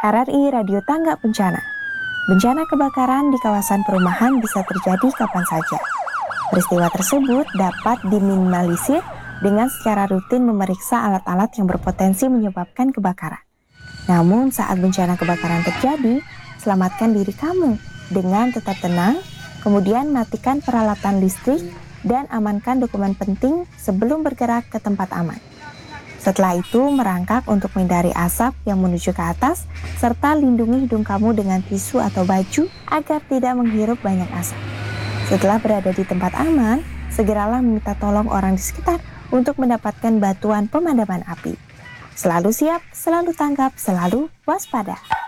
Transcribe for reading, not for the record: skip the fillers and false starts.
RRI Radio Tanggap Bencana. Bencana kebakaran di kawasan perumahan bisa terjadi kapan saja. Peristiwa tersebut dapat diminimalisir dengan secara rutin memeriksa alat-alat yang berpotensi menyebabkan kebakaran. Namun saat bencana kebakaran terjadi, selamatkan diri kamu dengan tetap tenang, kemudian matikan peralatan listrik dan amankan dokumen penting sebelum bergerak ke tempat aman. Setelah itu, merangkak untuk menghindari asap yang menuju ke atas, serta lindungi hidung kamu dengan tisu atau baju agar tidak menghirup banyak asap. Setelah berada di tempat aman, segeralah meminta tolong orang di sekitar untuk mendapatkan bantuan pemadaman api. Selalu siap, selalu tanggap, selalu waspada.